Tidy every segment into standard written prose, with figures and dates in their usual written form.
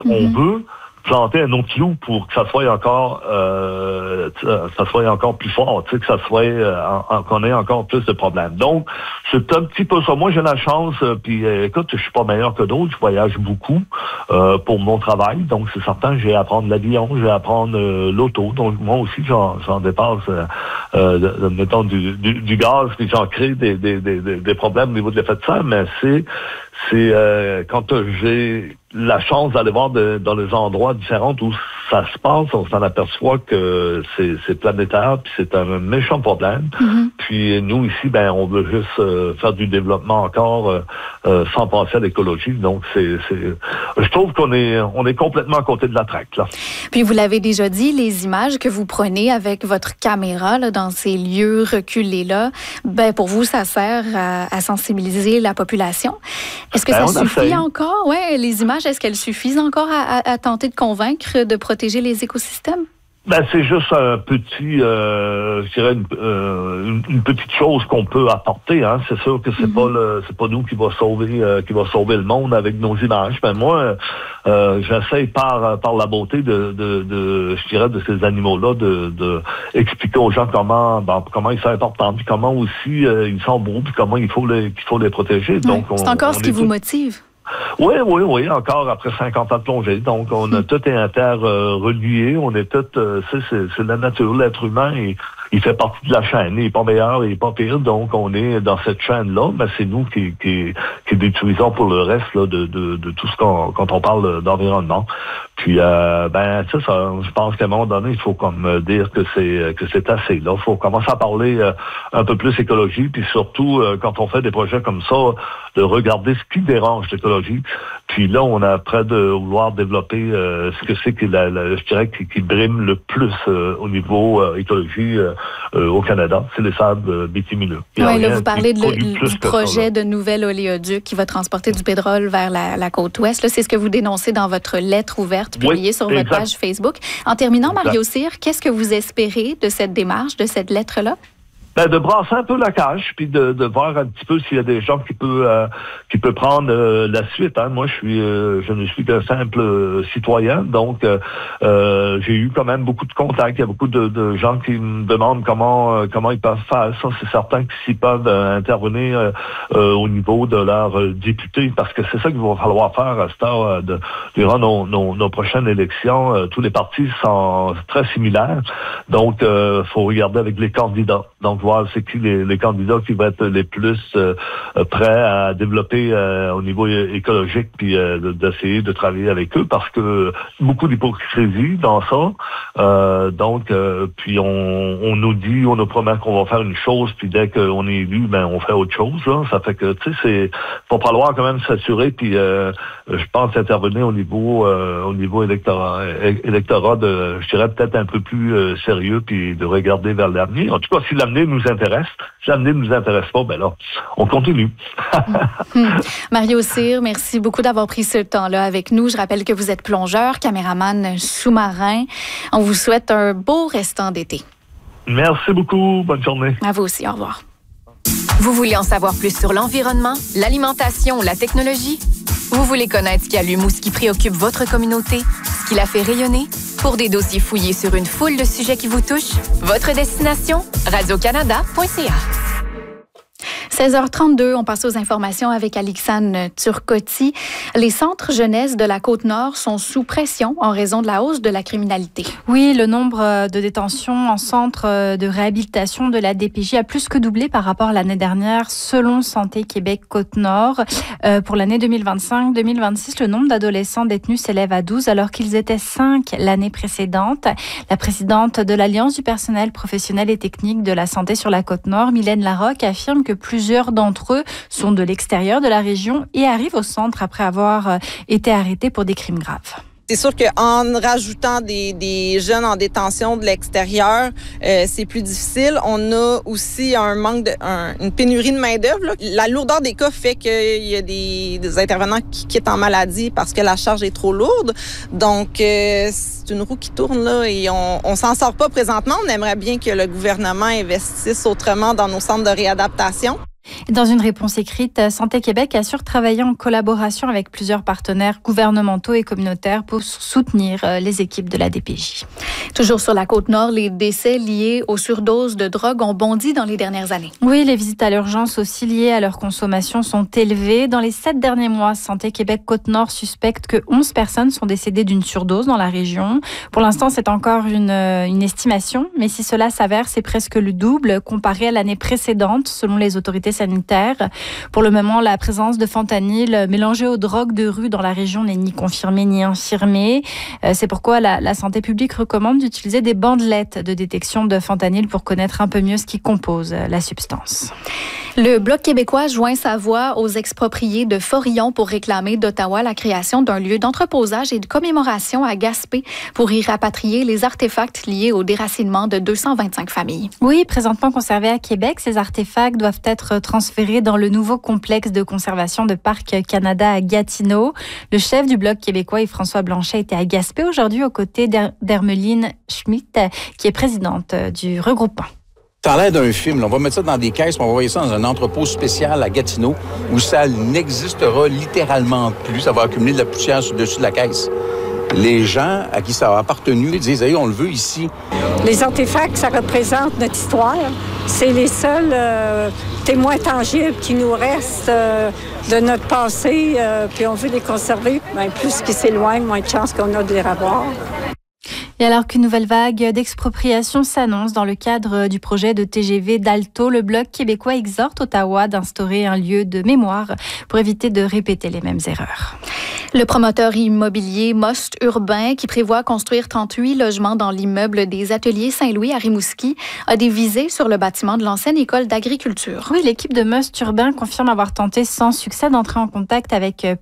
on veut planter un autre clou pour que ça soit encore plus fort, que ça soit qu'on ait encore plus de problèmes. Donc, c'est un petit peu ça. Moi, j'ai la chance, puis écoute, je suis pas meilleur que d'autres, je voyage beaucoup pour mon travail, donc c'est certain, j'ai à apprendre l'avion, j'ai à apprendre l'auto, donc moi aussi, j'en dépasse, mettons, du gaz, puis j'en crée des problèmes au niveau de l'effet de serre, mais c'est quand j'ai la chance d'aller voir dans les endroits différents où ça se passe, on s'en aperçoit que c'est planétaire, puis c'est un méchant problème. Puis nous, ici, on veut juste faire du développement encore sans penser à l'écologie. Donc, je trouve qu'on est complètement à côté de la traque, là. Puis vous l'avez déjà dit, les images que vous prenez avec votre caméra là, dans ces lieux reculés-là, pour vous, ça sert à sensibiliser la population. Est-ce que ça suffit encore? Ouais, les images, est-ce qu'elles suffisent encore à tenter de convaincre de protéger les écosystèmes? C'est juste un petit, je dirais une petite chose qu'on peut apporter. Hein. C'est sûr que c'est pas nous qui va sauver le monde avec nos images. Moi, j'essaie par la beauté de ces animaux-là de expliquer aux gens comment ils sont importants, puis comment aussi ils sont beaux, puis comment il faut les protéger. Donc, c'est encore ce qui vous motive. Oui, encore après 50 ans de plongée. Donc, on a tout interrelié, on est tout, c'est la nature, l'être humain, il fait partie de la chaîne. Il n'est pas meilleur, il n'est pas pire, donc on est dans cette chaîne-là, mais c'est nous qui détruisons pour le reste là, de tout ce quand on parle d'environnement. Puis, je pense qu'à un moment donné, il faut dire que c'est assez. Là, il faut commencer à parler un peu plus écologie, puis surtout, quand on fait des projets comme ça, de regarder ce qui dérange l'écologie. Puis là, on a près de vouloir développer ce que c'est je dirais qui brime le plus au niveau écologie au Canada, c'est les sables bitumineux. Oui, là, vous parlez du projet de nouvel oléoduc qui va transporter du pétrole vers la côte ouest. Là, c'est ce que vous dénoncez dans votre lettre ouverte publiée sur votre page Facebook. En terminant, Mario Cyr, qu'est-ce que vous espérez de cette démarche, de cette lettre-là? De brasser un peu la cage, puis de voir un petit peu s'il y a des gens qui peut prendre la suite. Hein. Moi, je ne suis qu'un simple citoyen, donc j'ai eu quand même beaucoup de contacts. Il y a beaucoup de gens qui me demandent comment ils peuvent faire ça. C'est certain que s'ils peuvent intervenir au niveau de leurs députés, parce que c'est ça qu'il va falloir faire à cette heure durant nos prochaines élections. Tous les partis sont très similaires, donc faut regarder avec les candidats. Donc voir c'est qui les candidats qui vont être les plus prêts à développer au niveau écologique, puis d'essayer de travailler avec eux, parce que beaucoup d'hypocrisie dans ça. Puis on nous dit, on nous promet qu'on va faire une chose, puis dès qu'on est élu, on fait autre chose. Là. Ça fait que, faut falloir quand même s'assurer, puis je pense intervenir au niveau électorat je dirais peut-être un peu plus sérieux, puis de regarder vers l'avenir. En tout cas, si l'avenir nous intéresse. Si l'avenir ne nous intéresse pas, là, on continue. Mario Cyr, merci beaucoup d'avoir pris ce temps-là avec nous. Je rappelle que vous êtes plongeur, caméraman sous-marin. On vous souhaite un beau restant d'été. Merci beaucoup. Bonne journée. À vous aussi. Au revoir. Vous voulez en savoir plus sur l'environnement, l'alimentation ou la technologie? Vous voulez connaître ce qui allume ou ce qui préoccupe votre communauté, ce qui la fait rayonner? Pour des dossiers fouillés sur une foule de sujets qui vous touchent, votre destination, radiocanada.ca. 16h32, on passe aux informations avec Alixane Turcotti. Les centres jeunesse de la Côte-Nord sont sous pression en raison de la hausse de la criminalité. Oui, le nombre de détentions en centre de réhabilitation de la DPJ a plus que doublé par rapport à l'année dernière, selon Santé Québec Côte-Nord. Pour l'année 2025-2026, le nombre d'adolescents détenus s'élève à 12, alors qu'ils étaient 5 l'année précédente. La présidente de l'Alliance du personnel professionnel et technique de la santé sur la Côte-Nord, Mylène Larocque, affirme que plusieurs d'entre eux sont de l'extérieur de la région et arrivent au centre après avoir été arrêtés pour des crimes graves. C'est sûr qu'en rajoutant des jeunes en détention de l'extérieur, c'est plus difficile. On a aussi une pénurie de main-d'œuvre. La lourdeur des cas fait qu'il y a des intervenants qui quittent en maladie parce que la charge est trop lourde. Donc, c'est une roue qui tourne là et on s'en sort pas présentement. On aimerait bien que le gouvernement investisse autrement dans nos centres de réadaptation. Dans une réponse écrite, Santé Québec assure travailler en collaboration avec plusieurs partenaires gouvernementaux et communautaires pour soutenir les équipes de la DPJ. Toujours sur la Côte-Nord, les décès liés aux surdoses de drogue ont bondi dans les dernières années. Oui, les visites à l'urgence aussi liées à leur consommation sont élevées. Dans les 7 derniers mois, Santé Québec Côte-Nord suspecte que 11 personnes sont décédées d'une surdose dans la région. Pour l'instant, c'est encore une estimation, mais si cela s'avère, c'est presque le double comparé à l'année précédente, selon les autorités sanitaires. Pour le moment, la présence de fentanyl mélangé aux drogues de rue dans la région n'est ni confirmée ni infirmée. C'est pourquoi la santé publique recommande d'utiliser des bandelettes de détection de fentanyl pour connaître un peu mieux ce qui compose la substance. Le Bloc québécois joint sa voix aux expropriés de Forillon pour réclamer d'Ottawa la création d'un lieu d'entreposage et de commémoration à Gaspé pour y rapatrier les artefacts liés au déracinement de 225 familles. Oui, présentement conservés à Québec, ces artefacts doivent être transférés dans le nouveau complexe de conservation de Parc Canada à Gatineau. Le chef du Bloc québécois, Yves-François Blanchet, était à Gaspé aujourd'hui aux côtés d'Hermeline Schmidt, qui est présidente du regroupement. Ça a l'air d'un film. Là. On va mettre ça dans des caisses, on va envoyer ça dans un entrepôt spécial à Gatineau où ça n'existera littéralement plus. Ça va accumuler de la poussière sur le dessus de la caisse. Les gens à qui ça a appartenu disent hey, on le veut ici. Les artefacts, ça représente notre histoire. C'est les seuls témoins tangibles qui nous restent de notre passé. Puis on veut les conserver. Bien, plus qu'ils s'éloignent, moins de chances qu'on a de les revoir. Et alors qu'une nouvelle vague d'expropriation s'annonce dans le cadre du projet de TGV d'Alto, le Bloc québécois exhorte Ottawa d'instaurer un lieu de mémoire pour éviter de répéter les mêmes erreurs. Le promoteur immobilier Most Urbain, qui prévoit construire 38 logements dans l'immeuble des Ateliers Saint-Louis à Rimouski, a des visées sur le bâtiment de l'ancienne école d'agriculture. Oui, l'équipe de Most Urbain confirme avoir tenté sans succès d'entrer en contact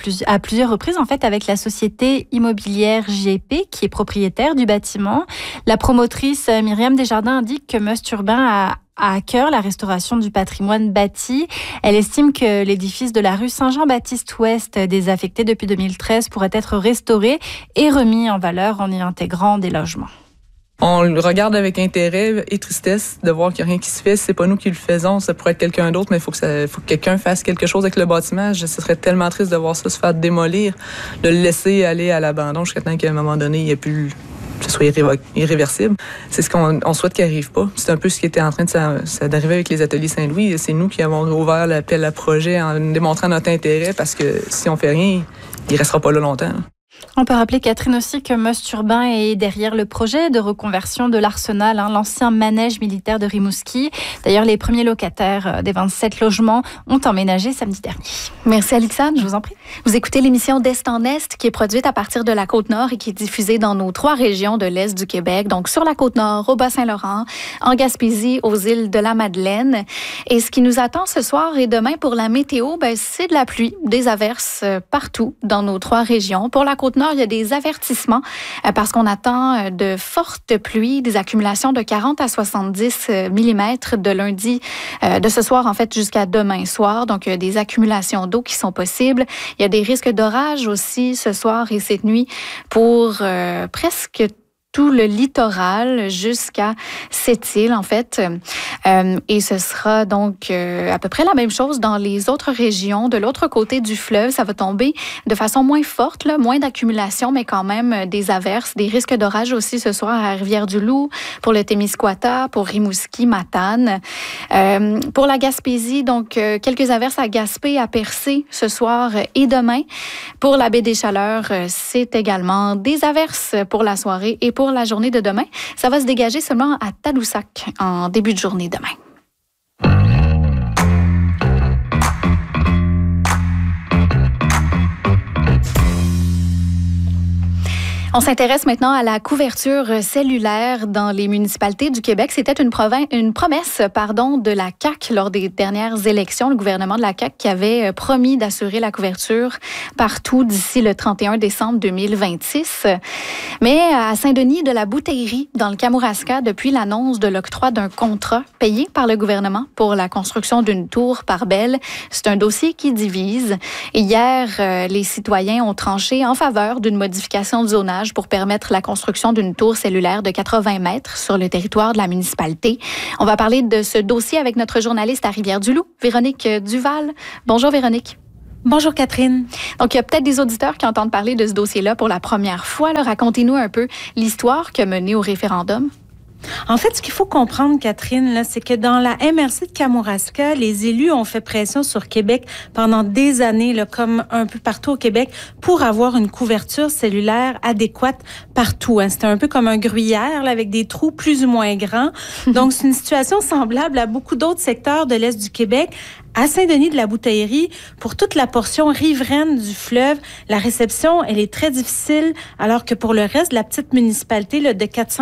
à plusieurs reprises avec la société immobilière GP, qui est propriétaire du bâtiment. La promotrice Myriam Desjardins indique que Most Urbain a à cœur la restauration du patrimoine bâti. Elle estime que l'édifice de la rue Saint-Jean-Baptiste-Ouest, désaffecté depuis 2013, pourrait être restauré et remis en valeur en y intégrant des logements. On le regarde avec intérêt et tristesse de voir qu'il n'y a rien qui se fait. C'est pas nous qui le faisons, ça pourrait être quelqu'un d'autre, mais il faut que quelqu'un fasse quelque chose avec le bâtiment. Ce serait tellement triste de voir ça se faire démolir, de le laisser aller à l'abandon jusqu'à temps qu'à un moment donné, il n'y ait plus que ce soit irréversible. C'est ce qu'on souhaite qu'il n'arrive pas. C'est un peu ce qui était en train d'arriver avec les Ateliers Saint-Louis. C'est nous qui avons ouvert l'appel à projet en démontrant notre intérêt parce que si on fait rien, il ne restera pas là longtemps. On peut rappeler, Catherine, aussi que Most Urbain est derrière le projet de reconversion de l'Arsenal, l'ancien manège militaire de Rimouski. D'ailleurs, les premiers locataires des 27 logements ont emménagé samedi dernier. Merci, Alixane. Je vous en prie. Vous écoutez l'émission d'Est en Est, qui est produite à partir de la Côte-Nord et qui est diffusée dans nos 3 régions de l'Est du Québec, donc sur la Côte-Nord, au Bas-Saint-Laurent, en Gaspésie, aux îles de la Madeleine. Et ce qui nous attend ce soir et demain pour la météo, c'est de la pluie, des averses partout dans nos 3 régions. Pour la Côte-Nord, il y a des avertissements parce qu'on attend de fortes pluies, des accumulations de 40 à 70 mm de lundi, de ce soir en fait jusqu'à demain soir. Donc, des accumulations d'eau qui sont possibles. Il y a des risques d'orage aussi ce soir et cette nuit pour presque tout le littoral jusqu'à Sept-Îles, en fait. Et ce sera donc à peu près la même chose dans les autres régions. De l'autre côté du fleuve, ça va tomber de façon moins forte, là, moins d'accumulation, mais quand même des averses, des risques d'orage aussi ce soir à Rivière-du-Loup, pour le Témiscouata, pour Rimouski, Matane. Pour la Gaspésie, donc quelques averses à Gaspé, à Percé ce soir et demain. Pour la baie des Chaleurs, c'est également des averses pour la soirée et pour la journée de demain. Ça va se dégager seulement à Tadoussac en début de journée demain. On s'intéresse maintenant à la couverture cellulaire dans les municipalités du Québec. C'était une promesse de la CAQ lors des dernières élections. Le gouvernement de la CAQ qui avait promis d'assurer la couverture partout d'ici le 31 décembre 2026. Mais à Saint-Denis de la Bouteillerie, dans le Kamouraska, depuis l'annonce de l'octroi d'un contrat payé par le gouvernement pour la construction d'une tour par Bell, c'est un dossier qui divise. Et hier, les citoyens ont tranché en faveur d'une modification de zonage images pour permettre la construction d'une tour cellulaire de 80 mètres sur le territoire de la municipalité. On va parler de ce dossier avec notre journaliste à Rivière-du-Loup, Véronique Duval. Bonjour Véronique. Bonjour Catherine. Donc, il y a peut-être des auditeurs qui entendent parler de ce dossier-là pour la première fois. Là, racontez-nous un peu l'histoire qui a mené au référendum. En fait, ce qu'il faut comprendre, Catherine, là, c'est que dans la MRC de Kamouraska, les élus ont fait pression sur Québec pendant des années, là, comme un peu partout au Québec, pour avoir une couverture cellulaire adéquate partout. Hein. C'était un peu comme un gruyère là, avec des trous plus ou moins grands. Donc, c'est une situation semblable à beaucoup d'autres secteurs de l'Est du Québec. À Saint-Denis de la Bouteillerie, pour toute la portion riveraine du fleuve, la réception, elle est très difficile, alors que pour le reste de la petite municipalité là, de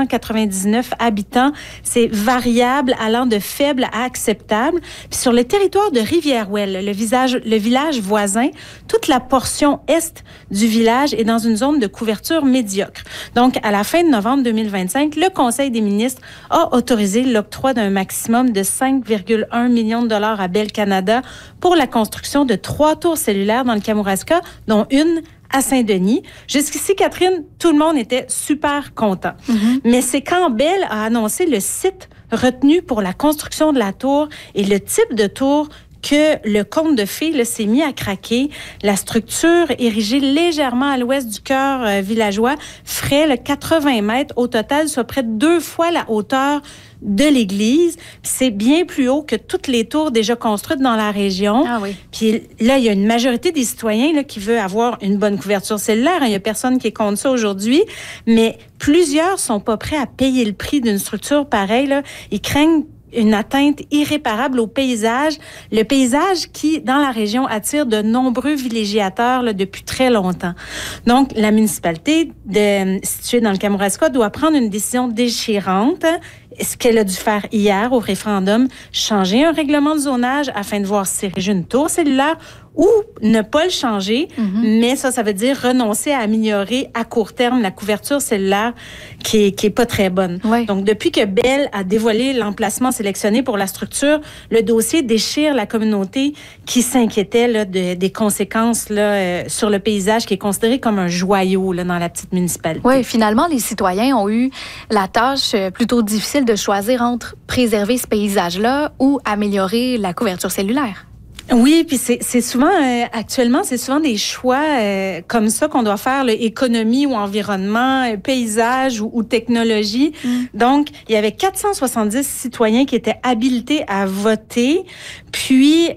499 habitants, c'est variable allant de faible à acceptable. Puis sur le territoire de Rivière-Ouelle, le village voisin, toute la portion est du village est dans une zone de couverture médiocre. Donc, à la fin de novembre 2025, le Conseil des ministres a autorisé l'octroi d'un maximum de 5,1 millions de dollars à Bell Canada pour la construction de 3 tours cellulaires dans le Kamouraska, dont une à Saint-Denis. Jusqu'ici, Catherine, tout le monde était super content. Mais c'est quand Bell a annoncé le site retenu pour la construction de la tour et le type de tour que le conte de fées s'est mis à craquer. La structure, érigée légèrement à l'ouest du cœur villageois, ferait 80 mètres au total, soit près de 2 fois la hauteur de l'église. C'est bien plus haut que toutes les tours déjà construites dans la région. Ah oui. Puis là, il y a une majorité des citoyens là, qui veut avoir une bonne couverture cellulaire. Il n'y a personne qui est contre ça aujourd'hui, mais plusieurs sont pas prêts à payer le prix d'une structure pareille. Là. Ils craignent une atteinte irréparable au paysage. Le paysage qui, dans la région, attire de nombreux villégiateurs là, depuis très longtemps. Donc, la municipalité située dans le Kamouraska doit prendre une décision déchirante. Ce qu'elle a dû faire hier au référendum, changer un règlement de zonage afin de voir s'ériger une tour cellulaire ou ne pas le changer, mais ça veut dire renoncer à améliorer à court terme la couverture cellulaire qui est pas très bonne. Ouais. Donc, depuis que Bell a dévoilé l'emplacement sélectionné pour la structure, le dossier déchire la communauté qui s'inquiétait là, des conséquences là, sur le paysage qui est considéré comme un joyau là, dans la petite municipalité. Oui, finalement, les citoyens ont eu la tâche plutôt difficile de choisir entre préserver ce paysage-là ou améliorer la couverture cellulaire. Oui, puis c'est souvent, actuellement, c'est souvent des choix comme ça qu'on doit faire, là, économie ou environnement, paysage ou technologie. Donc, il y avait 470 citoyens qui étaient habilités à voter, puis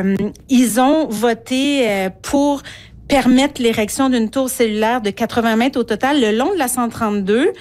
ils ont voté pour permettre l'érection d'une tour cellulaire de 80 mètres au total le long de la 132.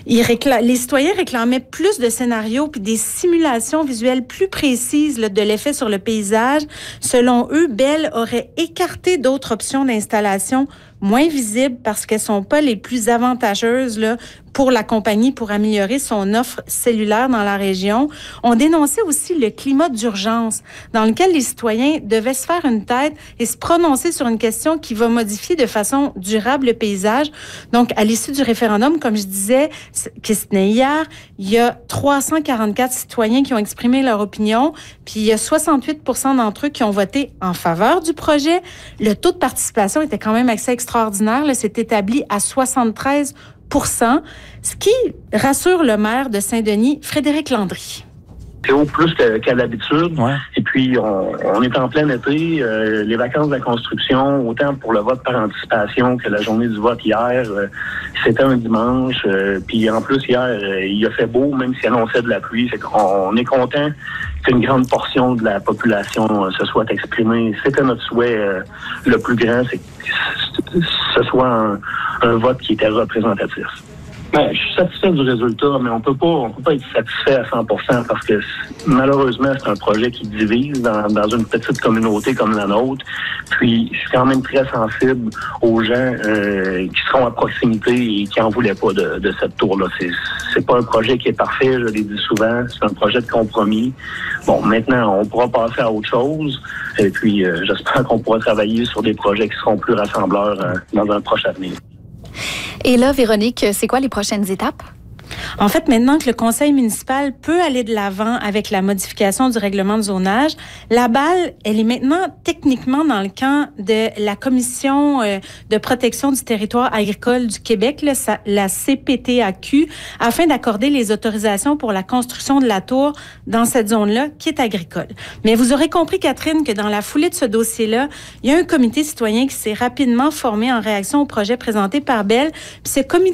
Les citoyens réclamaient plus de scénarios puis des simulations visuelles plus précises là, de l'effet sur le paysage. Selon eux, Bell aurait écarté d'autres options d'installation moins visibles parce qu'elles sont pas les plus avantageuses là, pour la compagnie pour améliorer son offre cellulaire dans la région. On dénonçait aussi le climat d'urgence dans lequel les citoyens devaient se faire une tête et se prononcer sur une question qui va modifier de façon durable le paysage. Donc, à l'issue du référendum, comme je disais, qui se tenait hier, il y a 344 citoyens qui ont exprimé leur opinion, puis il y a 68% d'entre eux qui ont voté en faveur du projet. Le taux de participation était quand même assez extraordinaire. Là, c'est établi à 73%, ce qui rassure le maire de Saint-Denis, Frédéric Landry. C'est haut plus qu'à l'habitude. Ouais. Et puis, on est en plein été. Les vacances de la construction, autant pour le vote par anticipation que la journée du vote hier, c'était un dimanche. Puis en plus, hier, il a fait beau, même s'il annonçait de la pluie. On est content qu'une grande portion de la population se soit exprimée. C'était notre souhait le plus grand, c'est que ce soit un vote qui était représentatif. Ben, je suis satisfait du résultat, mais on peut pas être satisfait à 100% parce que malheureusement, c'est un projet qui divise dans une petite communauté comme la nôtre. Puis, je suis quand même très sensible aux gens qui seront à proximité et qui en voulaient pas de cette tour-là. C'est pas un projet qui est parfait, je l'ai dit souvent. C'est un projet de compromis. Bon, maintenant, on pourra passer à autre chose. Et puis, j'espère qu'on pourra travailler sur des projets qui seront plus rassembleurs dans un proche avenir. Et là, Véronique, c'est quoi les prochaines étapes? En fait, maintenant que le conseil municipal peut aller de l'avant avec la modification du règlement de zonage, la balle, elle est maintenant techniquement dans le camp de la Commission de protection du territoire agricole du Québec, la CPTAQ, afin d'accorder les autorisations pour la construction de la tour dans cette zone-là qui est agricole. Mais vous aurez compris, Catherine, que dans la foulée de ce dossier-là, il y a un comité citoyen qui s'est rapidement formé en réaction au projet présenté par Bell. Puis ce comité